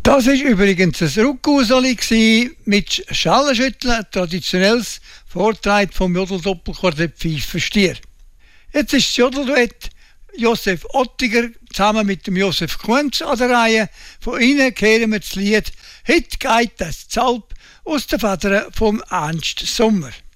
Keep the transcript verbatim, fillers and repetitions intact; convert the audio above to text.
Das war übrigens ein Ruckuseli mit Schallenschütteln, ein traditionelles Vortrag vom Jodeldoppelquartett Pfeifenstier. Jetzt ist das Jodelduett Josef Ottiger zusammen mit dem Josef Kunz an der Reihe. Von ihnen kehren wir das Lied «Heute geht das Zalb» aus den Federn vom Ernst Sommer.